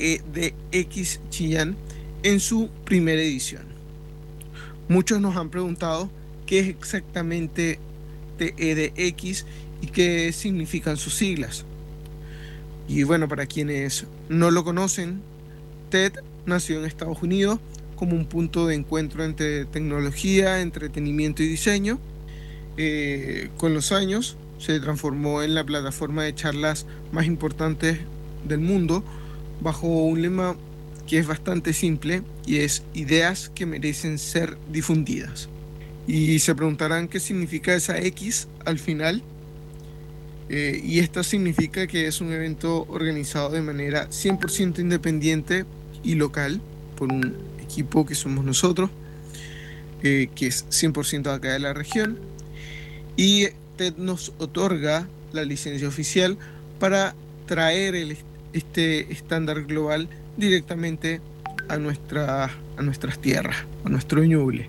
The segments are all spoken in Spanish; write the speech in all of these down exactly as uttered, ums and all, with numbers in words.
TEDx Chillán en su primera edición. Muchos nos han preguntado qué es exactamente TEDx y qué significan sus siglas. Y bueno, para quienes no lo conocen, TED nació en Estados Unidos como un punto de encuentro entre tecnología, entretenimiento y diseño. Eh, con los años se transformó en la plataforma de charlas más importantes del mundo, bajo un lema que es bastante simple y es ideas que merecen ser difundidas. Y se preguntarán qué significa esa X al final. Eh, y esto significa que es un evento organizado de manera cien por ciento independiente y local por un equipo que somos nosotros, eh, que es cien por ciento de acá de la región, y TED nos otorga la licencia oficial para traer el, este estándar global directamente a, nuestra, a nuestras tierras, a nuestro Ñuble.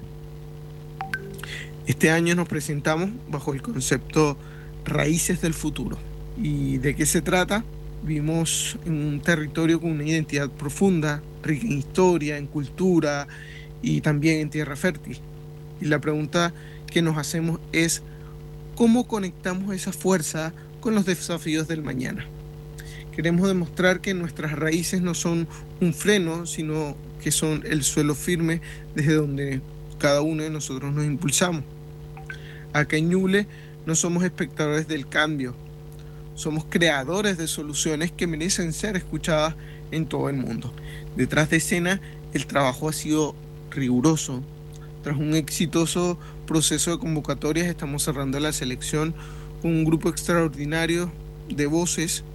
Este año nos presentamos bajo el concepto Raíces del Futuro. ¿Y de qué se trata? Vivimos en un territorio con una identidad profunda, rica en historia, en cultura y también en tierra fértil. Y la pregunta que nos hacemos es ¿cómo conectamos esa fuerza con los desafíos del mañana? Queremos demostrar que nuestras raíces no son un freno, sino que son el suelo firme desde donde cada uno de nosotros nos impulsamos. Acá en Ñuble no somos espectadores del cambio, somos creadores de soluciones que merecen ser escuchadas en todo el mundo. Detrás de escena, el trabajo ha sido riguroso. Tras un exitoso proceso de convocatorias, estamos cerrando la selección con un grupo extraordinario de voces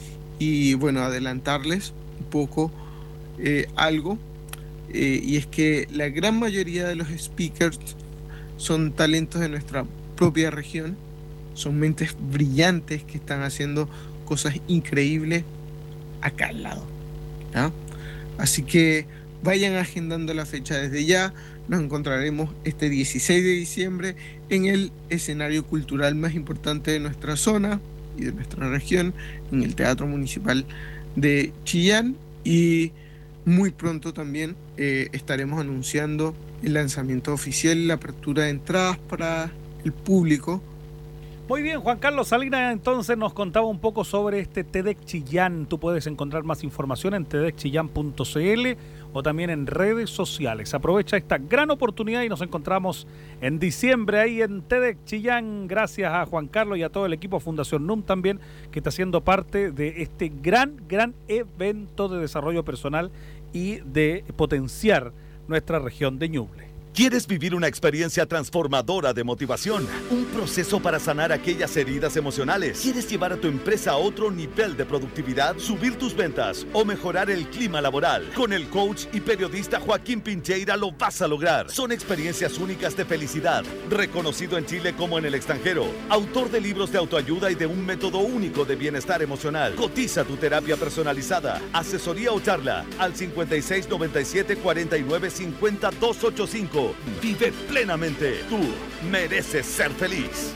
y, bueno, adelantarles un poco eh, algo, eh, y es que la gran mayoría de los speakers son talentos de nuestra propia región, son mentes brillantes que están haciendo cosas increíbles acá al lado, ¿ya? Así que vayan agendando la fecha desde ya. Nos encontraremos este dieciséis de diciembre en el escenario cultural más importante de nuestra zona y de nuestra región, en el Teatro Municipal de Chillán, y muy pronto también eh, estaremos anunciando el lanzamiento oficial y la apertura de entradas para el público. Muy bien, Juan Carlos Salinas entonces nos contaba un poco sobre este TEDx Chillán. Tú puedes encontrar más información en tedx chillán punto c l o también en redes sociales. Aprovecha esta gran oportunidad y nos encontramos en diciembre ahí en TEDx Chillán. Gracias a Juan Carlos y a todo el equipo Fundación N U M también, que está siendo parte de este gran, gran evento de desarrollo personal y de potenciar nuestra región de Ñuble. ¿Quieres vivir una experiencia transformadora de motivación? ¿Un proceso para sanar aquellas heridas emocionales? ¿Quieres llevar a tu empresa a otro nivel de productividad, subir tus ventas o mejorar el clima laboral? Con el coach y periodista Joaquín Pincheira lo vas a lograr. Son experiencias únicas de felicidad, reconocido en Chile como en el extranjero. Autor de libros de autoayuda y de un método único de bienestar emocional. Cotiza tu terapia personalizada, asesoría o charla al cincuenta y seis, noventa y siete, cuarenta y nueve, cincuenta, doscientos ochenta y cinco. Vive plenamente. Tú mereces ser feliz.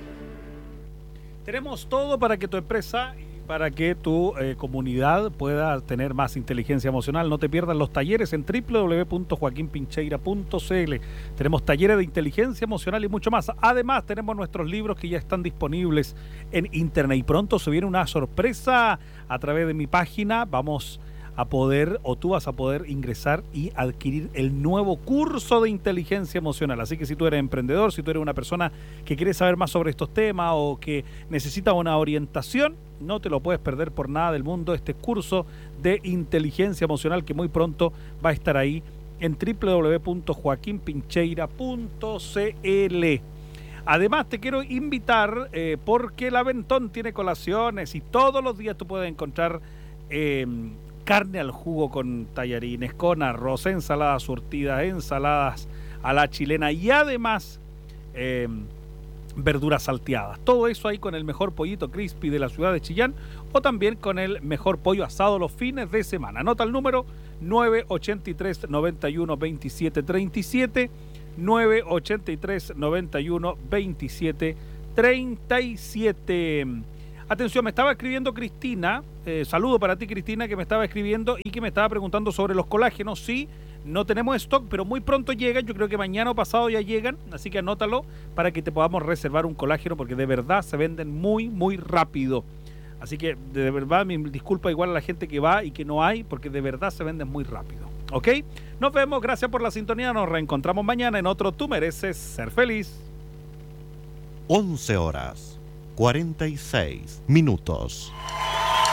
Tenemos todo para que tu empresa y para que tu eh, comunidad pueda tener más inteligencia emocional. No te pierdas los talleres en doble u doble u doble u punto joaquín pincheira punto c l. Tenemos talleres de inteligencia emocional y mucho más. Además, tenemos nuestros libros que ya están disponibles en internet. Y pronto se viene una sorpresa a través de mi página. Vamos a poder, o tú vas a poder ingresar y adquirir el nuevo curso de inteligencia emocional. Así que si tú eres emprendedor, si tú eres una persona que quiere saber más sobre estos temas o que necesita una orientación, no te lo puedes perder por nada del mundo, este curso de inteligencia emocional que muy pronto va a estar ahí en doble u doble u doble u punto joaquín pincheira punto c l. Además te quiero invitar eh, porque el Aventón tiene colaciones y todos los días tú puedes encontrar eh, carne al jugo con tallarines, con arroz, ensaladas surtidas, ensaladas a la chilena y además eh, verduras salteadas. Todo eso ahí con el mejor pollito crispy de la ciudad de Chillán o también con el mejor pollo asado los fines de semana. Anota el número nueve ocho tres, nueve uno, dos siete tres siete, nueve ocho tres, nueve uno, dos siete tres siete. Atención, me estaba escribiendo Cristina, eh, saludo para ti Cristina, que me estaba escribiendo y que me estaba preguntando sobre los colágenos. Sí, no tenemos stock, pero muy pronto llegan, yo creo que mañana o pasado ya llegan, así que anótalo para que te podamos reservar un colágeno, porque de verdad se venden muy, muy rápido. Así que de verdad, mi disculpa igual a la gente que va y que no hay, porque de verdad se venden muy rápido. ¿Ok? Nos vemos, gracias por la sintonía, nos reencontramos mañana en otro Tú Mereces Ser Feliz. once horas, cuarenta y seis minutos.